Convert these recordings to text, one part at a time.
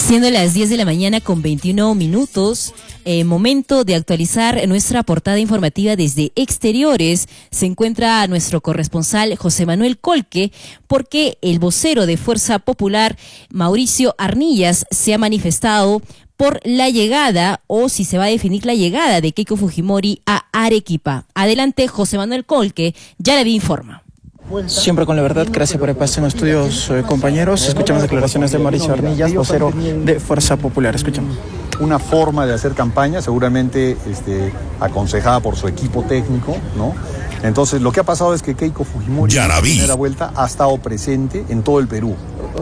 Siendo las 10 de la mañana con 21 minutos, momento de actualizar nuestra portada informativa desde exteriores. Se encuentra nuestro corresponsal José Manuel Colque, porque el vocero de Fuerza Popular, Mauricio Arnillas, se ha manifestado por la llegada, o si se va a definir la llegada de Keiko Fujimori a Arequipa. Adelante, José Manuel Colque, ya le informa. Siempre con la verdad, gracias por el paso en los estudios, compañeros. Escuchamos declaraciones de Mauricio Arnillas, vocero de Fuerza Popular. Escuchamos. Una forma de hacer campaña, seguramente aconsejada por su equipo técnico, ¿no? Entonces, lo que ha pasado es que Keiko Fujimori, en la primera vuelta, ha estado presente en todo el Perú.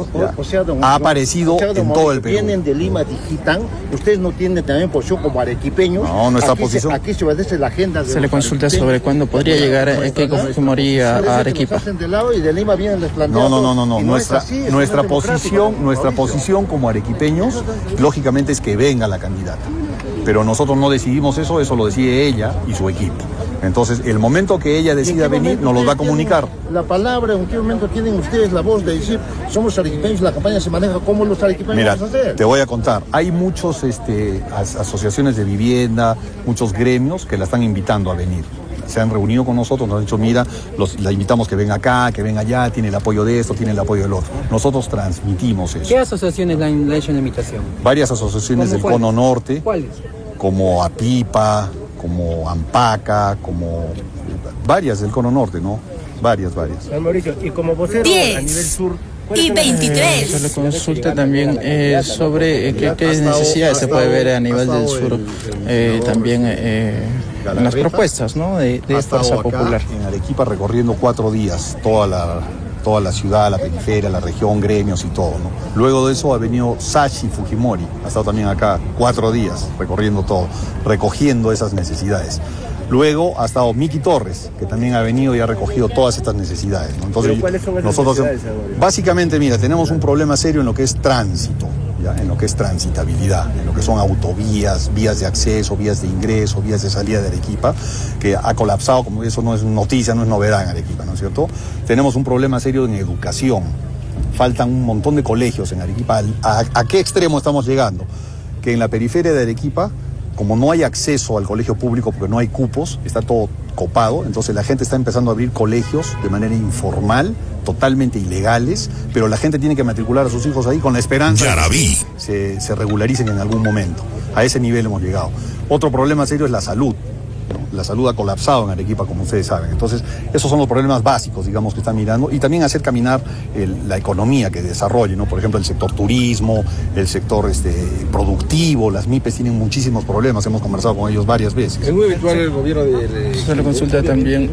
Ha aparecido en todo el Perú. Vienen de Lima, Tijitán. Ustedes no tienen también posición como arequipeños. No, nuestra posición. Aquí se obedece la agenda. Se le consulta sobre cuándo podría llegar Keiko Fujimori a Arequipa. De lado y de Lima vienen desplanteados. No. Nuestra posición como arequipeños, lógicamente, es que venga la candidata. Pero nosotros no decidimos eso lo decide ella y su equipo. Entonces, el momento que ella decida venir, nos los va a comunicar. La palabra, ¿en qué momento tienen ustedes la voz de decir, somos arequipeños, la campaña se maneja como los arequipeños? Mira, vamos a hacer? Te voy a contar. Hay muchos asociaciones de vivienda, muchos gremios que la están invitando a venir. Se han reunido con nosotros, nos han dicho, mira, la invitamos que venga acá, que venga allá, tiene el apoyo de esto, tiene el apoyo del otro. Nosotros transmitimos eso. ¿Qué asociaciones le han hecho una invitación? Varias asociaciones del Cono Norte. ¿Cuáles? Como APIPA, como AMPACA, como varias del Cono Norte, ¿no? Varias. Mauricio, y como vocero a nivel sur, y 23. Se le consulta también sobre qué necesidades se puede ver a nivel del sur, también en las propuestas, ¿no? de Fuerza Popular. En Arequipa recorriendo 4 días toda la ciudad, la periferia, la región, gremios y todo, ¿no? Luego de eso ha venido Sashi Fujimori, ha estado también acá 4 días recorriendo todo, recogiendo esas necesidades. Luego ha estado Miki Torres, que también ha venido y ha recogido todas estas necesidades, ¿no? Entonces, ¿cuáles son esas nosotros, necesidades? básicamente, mira, tenemos un problema serio en lo que es tránsito, ¿ya? En lo que es transitabilidad, en lo que son autovías, vías de acceso, vías de ingreso, vías de salida de Arequipa, que ha colapsado, como eso no es noticia, no es novedad en Arequipa, ¿no es cierto? Tenemos un problema serio en educación. Faltan un montón de colegios en Arequipa. ¿A qué extremo estamos llegando? Que en la periferia de Arequipa, como no hay acceso al colegio público porque no hay cupos, está todo copado, entonces la gente está empezando a abrir colegios de manera informal, totalmente ilegales, pero la gente tiene que matricular a sus hijos ahí con la esperanza de que se regularicen en algún momento. A ese nivel hemos llegado. Otro problema serio es la salud. La salud ha colapsado en Arequipa, como ustedes saben. Entonces, esos son los problemas básicos, digamos, que están mirando. Y también hacer caminar la economía que desarrolle, ¿no? Por ejemplo, el sector turismo, el sector productivo, las MIPES tienen muchísimos problemas. Hemos conversado con ellos varias veces. Es muy habitual el gobierno Se le consulta también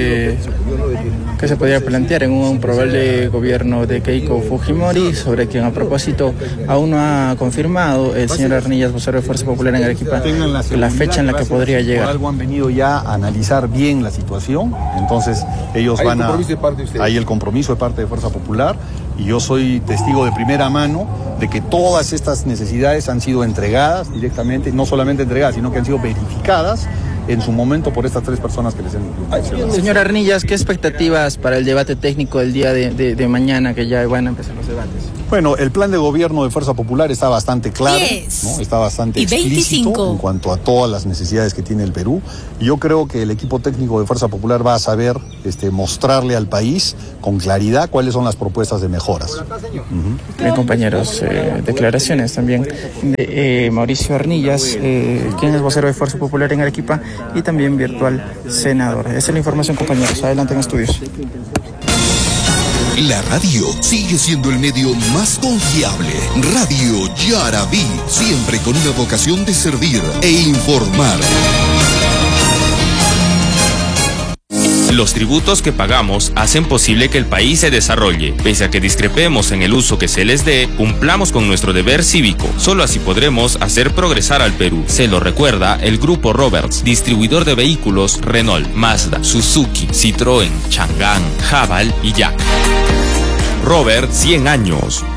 qué se podría plantear en un probable gobierno de Keiko Fujimori, sobre quien a propósito aún no ha confirmado el señor Arnillas, vocero de Fuerza Popular en Arequipa, la fecha en la que podría llegar. Algo han venido ya a analizar bien la situación, entonces ellos van a... Hay el compromiso de parte de Fuerza Popular, y yo soy testigo de primera mano de que todas estas necesidades han sido entregadas directamente, no solamente entregadas, sino que han sido verificadas en su momento por estas 3 personas que les he mencionado. Señor Arnillas, ¿qué expectativas para el debate técnico del día de mañana, que ya van a empezar los debates? Bueno, el plan de gobierno de Fuerza Popular está bastante claro, ¿no? Está bastante explícito en cuanto a todas las necesidades que tiene el Perú. Y yo creo que el equipo técnico de Fuerza Popular va a saber mostrarle al país con claridad cuáles son las propuestas de mejoras. Bien, compañeros, declaraciones también de Mauricio Arnillas, quien es vocero de Fuerza Popular en Arequipa y también virtual senador. Esa es la información, compañeros. Adelante en estudios. La radio sigue siendo el medio más confiable. Radio Yaraví, siempre con una vocación de servir e informar. Los tributos que pagamos hacen posible que el país se desarrolle. Pese a que discrepemos en el uso que se les dé, cumplamos con nuestro deber cívico. Solo así podremos hacer progresar al Perú. Se lo recuerda el Grupo Roberts, distribuidor de vehículos Renault, Mazda, Suzuki, Citroën, Chang'an, Haval y Jack. Robert, 100 años.